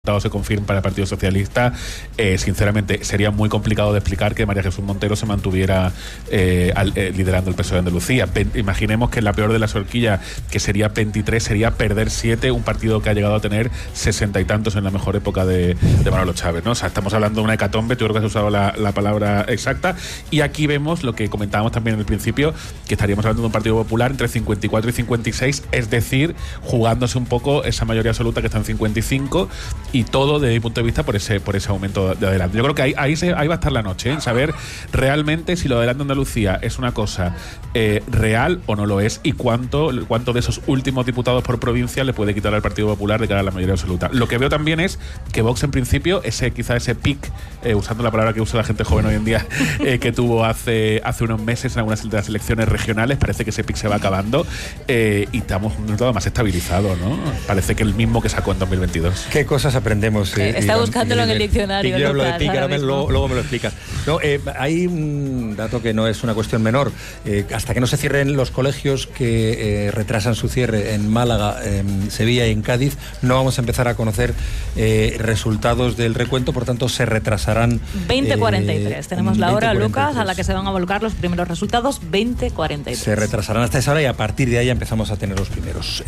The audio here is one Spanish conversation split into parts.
se confirme para el Partido Socialista, sinceramente sería muy complicado de explicar que María Jesús Montero se mantuviera liderando el PSOE de Andalucía. Imaginemos que en la peor de las horquillas, que sería 23, sería perder 7, un partido que ha llegado a tener 60 y tantos en la mejor época de Manolo Chávez, ¿no? O sea, estamos hablando de una hecatombe, yo creo que has usado la palabra exacta, y aquí vemos lo que comentábamos también en el principio, que estaríamos hablando de un Partido Popular entre 54 y 56, es decir, jugándose un poco esa mayoría absoluta que está en 55, y todo desde mi punto de vista por ese aumento de adelanto. Yo creo que ahí va a estar la noche, en saber realmente si lo de Adelanto Andalucía es una cosa real o no lo es, y cuánto de esos últimos diputados por provincia le puede quitar al Partido Popular de cara a la mayoría absoluta. Lo que veo también es que Vox, en principio, quizá ese pic, usando la palabra que usa la gente joven hoy en día, que tuvo hace unos meses en algunas de las elecciones regionales, parece que ese pic se va acabando, y estamos un resultado más estabilizado, ¿no? Parece que el mismo que sacó en 2022. ¿Qué cosas aprendemos? Está buscándolo en el diccionario. Yo hablo de pic, luego me lo explicas. No, hay un dato que no es una cuestión menor. Hasta que no se cierren los colegios que retrasan su cierre en Málaga, en Sevilla y en Cádiz, no vamos a empezar a conocer resultados del recuento, por tanto se retrasarán. 20:43. Tenemos la hora, Lucas, a la que se van a volcar los primeros resultados. 20:43. Se retrasarán hasta esa hora y a partir de ahí ya empezamos a tener los primeros.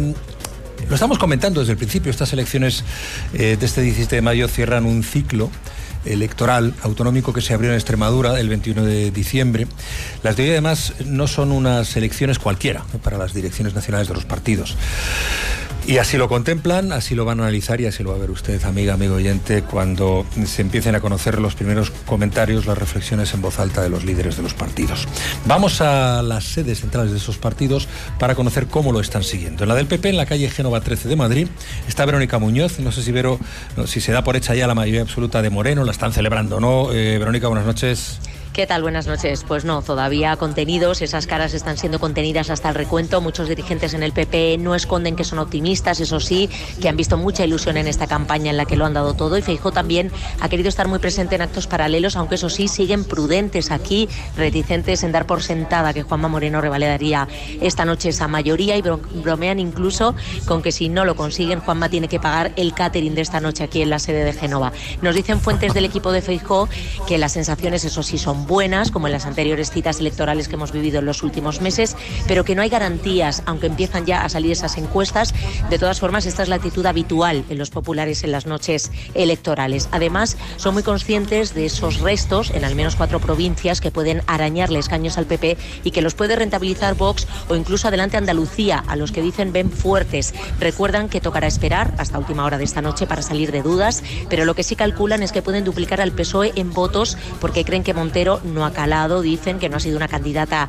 Lo estamos comentando desde el principio. Estas elecciones de este 17 de mayo cierran un ciclo electoral autonómico que se abrió en Extremadura el 21 de diciembre. Las de hoy, además, no son unas elecciones cualquiera para las direcciones nacionales de los partidos. Y así lo contemplan, así lo van a analizar y así lo va a ver usted, amiga, amigo oyente, cuando se empiecen a conocer los primeros comentarios, las reflexiones en voz alta de los líderes de los partidos. Vamos a las sedes centrales de esos partidos para conocer cómo lo están siguiendo. En la del PP, en la calle Génova 13 de Madrid, está Verónica Muñoz. No sé si se da por hecha ya la mayoría absoluta de Moreno, la están celebrando o no. Verónica, buenas noches. ¿Qué tal? Buenas noches. Pues no, todavía contenidos, esas caras están siendo contenidas hasta el recuento. Muchos dirigentes en el PP no esconden que son optimistas, eso sí, que han visto mucha ilusión en esta campaña en la que lo han dado todo, y Feijóo también ha querido estar muy presente en actos paralelos, aunque eso sí, siguen prudentes aquí, reticentes en dar por sentada que Juanma Moreno revalidaría esta noche esa mayoría, y bromean incluso con que si no lo consiguen, Juanma tiene que pagar el catering de esta noche aquí en la sede de Génova. Nos dicen fuentes del equipo de Feijóo que las sensaciones, eso sí, son buenas, como en las anteriores citas electorales que hemos vivido en los últimos meses, pero que no hay garantías, aunque empiezan ya a salir esas encuestas. De todas formas, esta es la actitud habitual en los populares en las noches electorales. Además, son muy conscientes de esos restos en al menos 4 provincias que pueden arañarle escaños al PP y que los puede rentabilizar Vox o incluso Adelante Andalucía, a los que dicen ven fuertes. Recuerdan que tocará esperar hasta última hora de esta noche para salir de dudas, pero lo que sí calculan es que pueden duplicar al PSOE en votos, porque creen que Montero no ha calado, dicen que ha sido una candidata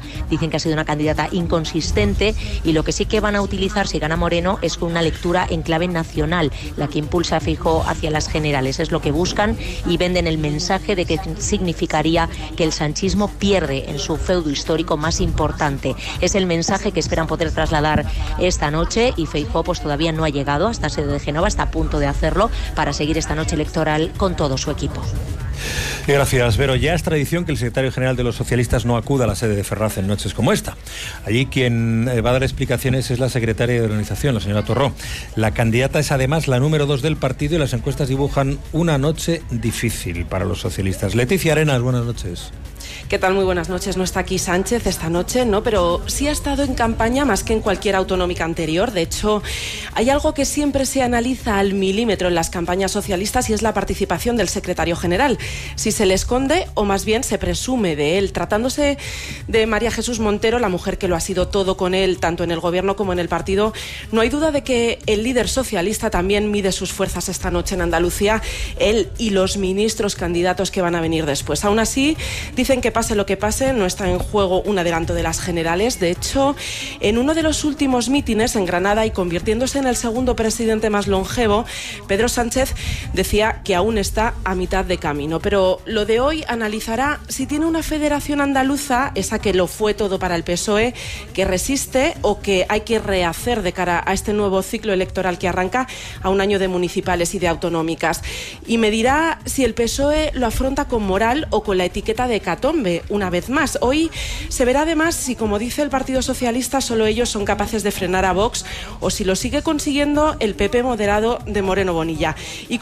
inconsistente, y lo que sí que van a utilizar si gana Moreno es con una lectura en clave nacional, la que impulsa a Feijóo hacia las generales. Es lo que buscan, y venden el mensaje de que significaría que el sanchismo pierde en su feudo histórico más importante. Es el mensaje que esperan poder trasladar esta noche, y Feijóo pues todavía no ha llegado hasta sede de Génova, está a punto de hacerlo para seguir esta noche electoral con todo su equipo. Gracias, Vero. Ya es tradición que el secretario general de los socialistas no acuda a la sede de Ferraz en noches como esta. Allí quien va a dar explicaciones es la secretaria de organización, la señora Torró. La candidata es además la número 2 del partido, y las encuestas dibujan una noche difícil para los socialistas. Leticia Arenas, buenas noches. ¿Qué tal? Muy buenas noches. No está aquí Sánchez esta noche, ¿no? Pero sí ha estado en campaña más que en cualquier autonómica anterior. De hecho, hay algo que siempre se analiza al milímetro en las campañas socialistas, y es la participación del secretario general. Si se le esconde o más bien se presume de él. Tratándose de María Jesús Montero, la mujer que lo ha sido todo con él, tanto en el gobierno como en el partido, no hay duda de que el líder socialista también mide sus fuerzas esta noche en Andalucía, él y los ministros candidatos que van a venir después. Aún así, dicen que pase lo que pase, no está en juego un adelanto de las generales. De hecho, en uno de los últimos mítines en Granada, y convirtiéndose en el segundo presidente más longevo, Pedro Sánchez decía que aún está a mitad de camino. Pero lo de hoy analizará si tiene una federación andaluza, esa que lo fue todo para el PSOE, que resiste o que hay que rehacer de cara a este nuevo ciclo electoral que arranca a un año de municipales y de autonómicas. Y me dirá si el PSOE lo afronta con moral o con la etiqueta de catástrofe hecatombe, una vez más. Hoy se verá además si, como dice el Partido Socialista, solo ellos son capaces de frenar a Vox o si lo sigue consiguiendo el PP moderado de Moreno Bonilla. Y